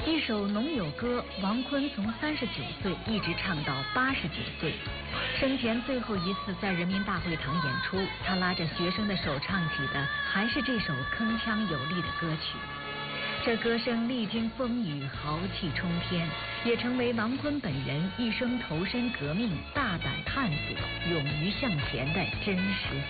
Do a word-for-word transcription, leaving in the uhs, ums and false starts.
一首《农友歌》，王昆从三十九岁一直唱到八十九岁，生前最后一次在人民大会堂演出，他拉着学生的手唱起的还是这首铿锵有力的歌曲。这歌声历经风雨，豪气冲天，也成为王昆本人一生投身革命、大胆探索、勇于向前的真实